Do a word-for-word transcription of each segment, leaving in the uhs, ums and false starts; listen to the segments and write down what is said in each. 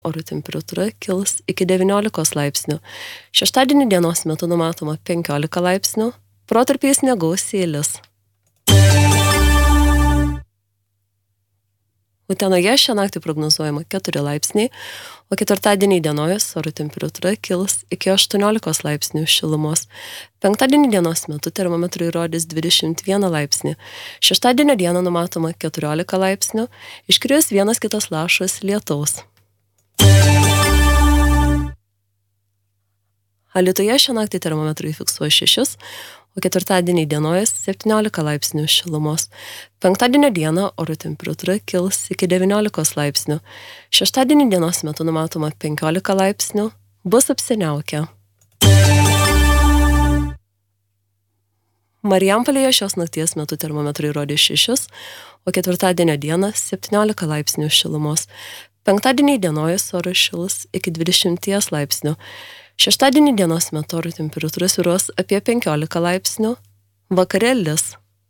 Oro temperatūra kils iki devyniolikos laipsnių. Šeštadienį dienos metu numatoma penkiolika laipsnių, protarpiais negausiai lis. Utenoje šią naktį prognozuojama keturi laipsniai, o ketvirtadienį dienojas oro temperatūra kils iki aštuoniolikos laipsnių šilumos. Penktadienį dienos metu termometrai rodys dvidešimt vieną laipsnį. Šeštadienio dieną numatoma keturiolika laipsnių, iškris vienas kitas lašas lietaus. Alytuje šią naktį termometrai fiksuoja šešis, o ketvirtadienį dienojas septyniolika laipsnių šilumos. Penktadienio dieną oro temperatūra kils iki devyniolikos laipsnių. Šeštadienį dienos metu numatoma penkiolika laipsnių, bus apsiniaukę. Marijampolėje šios nakties metu termometrai rodė šešis, o ketvirtadienio dieną septyniolika laipsnių šilumos. Penktadienį dienojas oras šils iki dvidešimties laipsnių. Šeštadienį dienos metu oro temperatūra svyruos apie penkiolika laipsnių, vakare lis.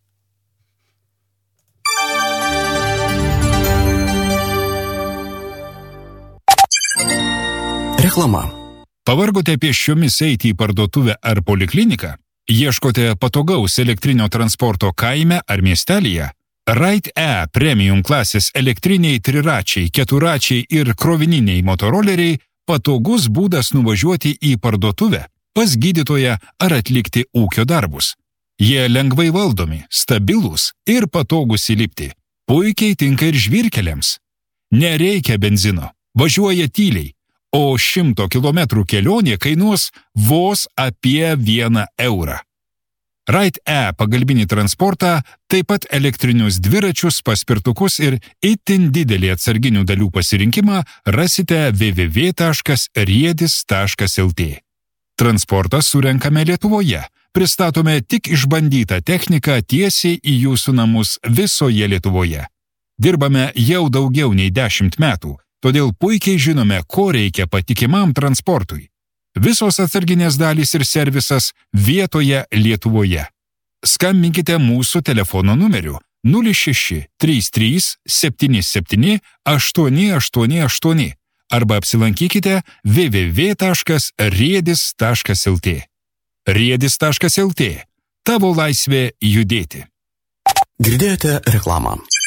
Reklama. Pavargote pėsčiomis eiti į parduotuvę ar polikliniką? Ieškote patogaus elektrinio transporto kaime ar miestelyje? Ride-E premium klasės elektriniai triračiai, keturačiai ir krovininiai motoroleriai patogus būdas nuvažiuoti į parduotuvę, pas gydytoją ar atlikti ūkio darbus. Jie lengvai valdomi, stabilūs ir patogūs įlipti. Puikiai tinka ir žvyrkeliams. Nereikia benzino, važiuoja tyliai, o šimto kilometrų kelionė kainuos vos apie vieną eurą. Ride-E pagalbinį transportą, taip pat elektrinius dviračius, paspirtukus ir itin didelį atsarginių dalių pasirinkimą rasite w w w taškas riedis taškas l t. Transportą surenkame Lietuvoje. Pristatome tik išbandytą techniką tiesiai į jūsų namus visoje Lietuvoje. Dirbame jau daugiau nei dešimt metų, todėl puikiai žinome, ko reikia patikimam transportui. Visos atsarginės dalys ir servisas vietoje Lietuvoje. Skambinkite mūsų telefono numeriu nulis šeši trys trys septyni septyni aštuoni aštuoni aštuoni arba apsilankykite w w w taškas riedis taškas l t. riedis taškas l t. Tavo laisvė judėti. Girdėjote reklamą.